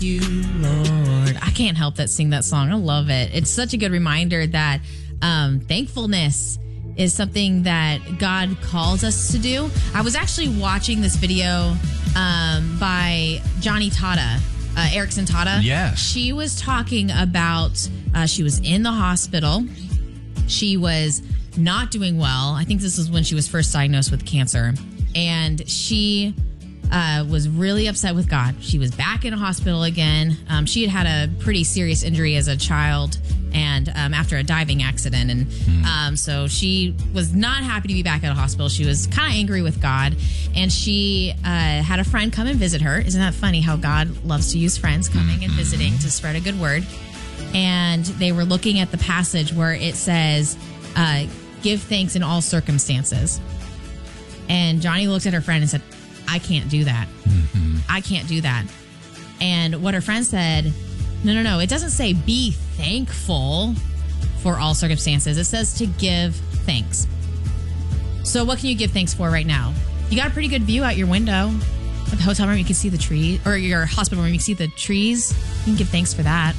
You, Lord. I can't help but sing that song. I love it. It's such a good reminder that thankfulness is something that God calls us to do. I was actually watching this video by Johnny Tata, Erickson Tata. Yes. She was talking about, she was in the hospital. She was not doing well. I think this was when she was first diagnosed with cancer. And she was really upset with God. She was back in a hospital again. She had a pretty serious injury as a child and after a diving accident. And so she was not happy to be back at a hospital. She was kind of angry with God. And she had a friend come and visit her. Isn't that funny how God loves to use friends coming and visiting to spread a good word? And they were looking at the passage where it says, give thanks in all circumstances. And Johnny looked at her friend and said, I can't do that. I can't do that. And what her friend said, no. It doesn't say be thankful for all circumstances. It says to give thanks. So what can you give thanks for right now? You got a pretty good view out your window. At the hotel room, you can see the tree, or your hospital room, you can see the trees. You can give thanks for that.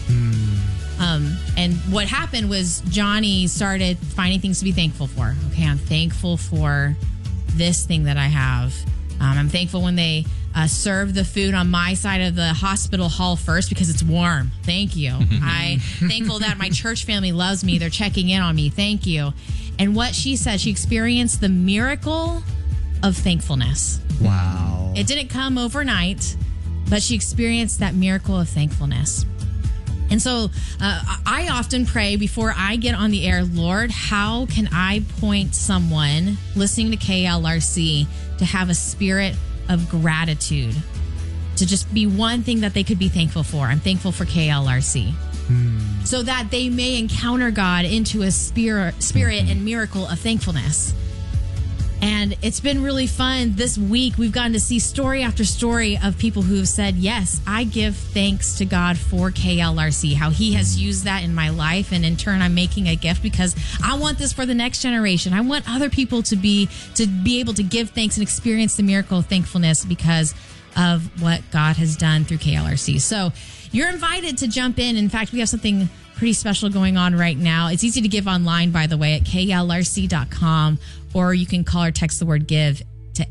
And what happened was Johnny started finding things to be thankful for. Okay, I'm thankful for this thing that I have. I'm thankful when they serve the food on my side of the hospital hall first because it's warm. Thank you. I'm thankful that my church family loves me. They're checking in on me. Thank you. And what she said, she experienced the miracle of thankfulness. Wow. It didn't come overnight, but she experienced that miracle of thankfulness. And so I often pray before I get on the air, Lord, how can I point someone listening to KLRC to have a spirit of gratitude, to just be one thing that they could be thankful for? I'm thankful for KLRC. So that they may encounter God into a spirit and miracle of thankfulness. And it's been really fun. This week, we've gotten to see story after story of people who have said, yes, I give thanks to God for KLRC, how he has used that in my life. And in turn, I'm making a gift because I want this for the next generation. I want other people to be able to give thanks and experience the miracle of thankfulness because of what God has done through KLRC. So you're invited to jump in. In fact, we have something pretty special going on right now. It's easy to give online, by the way, at klrc.com, or you can call or text the word give to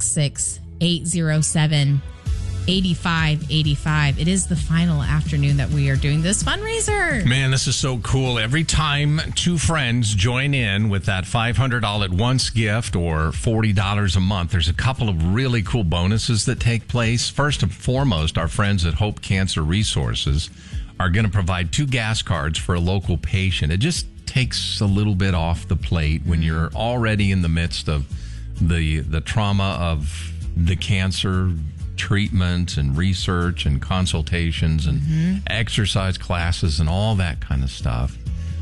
866-807-8585. It is the final afternoon that we are doing this fundraiser. Man, this is so cool. Every time two friends join in with that $500 at once gift or $40 a month, there's a couple of really cool bonuses that take place. First and foremost, our friends at Hope Cancer Resources are going to provide 2 gas cards for a local patient. It just takes a little bit off the plate when you're already in the midst of the trauma of the cancer treatment and research and consultations and exercise classes and all that kind of stuff.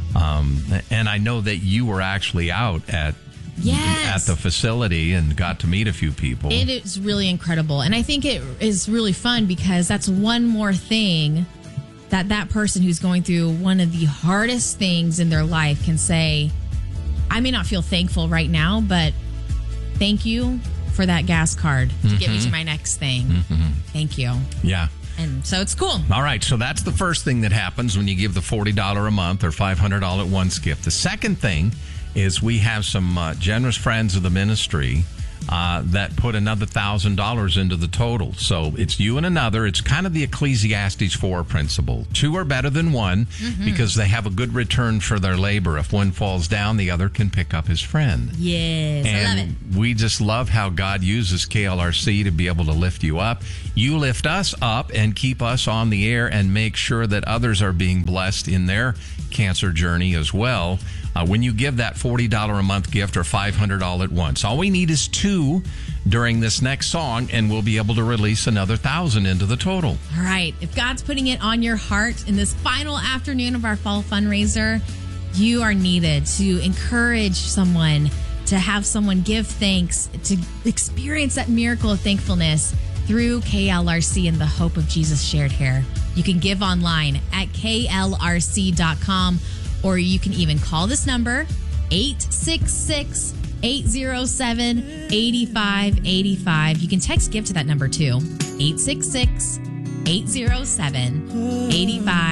And I know that you were actually out at the facility and got to meet a few people. It is really incredible. And I think it is really fun because that's one more thing that person who's going through one of the hardest things in their life can say, I may not feel thankful right now, but thank you for that gas card to get me to my next thing. Thank you. Yeah. And so it's cool. All right. So that's the first thing that happens when you give the $40 a month or $500 at once gift. The second thing is we have some generous friends of the ministry that put another $1,000 into the total. So it's you and another. It's kind of the Ecclesiastes 4 principle. 2 are better than 1 because they have a good return for their labor. If one falls down, the other can pick up his friend. Yes, and I love it. We just love how God uses KLRC to be able to lift you up. You lift us up and keep us on the air and make sure that others are being blessed in their cancer journey as well. When you give that $40 a month gift or $500 at once, all we need is 2 during this next song, and we'll be able to release another $1,000 into the total. All right. If God's putting it on your heart in this final afternoon of our fall fundraiser, you are needed to encourage someone, to have someone give thanks, to experience that miracle of thankfulness through KLRC and the hope of Jesus shared here. You can give online at klrc.com, or you can even call this number, 866-807-8585. You can text give to that number too, 866 807-8585.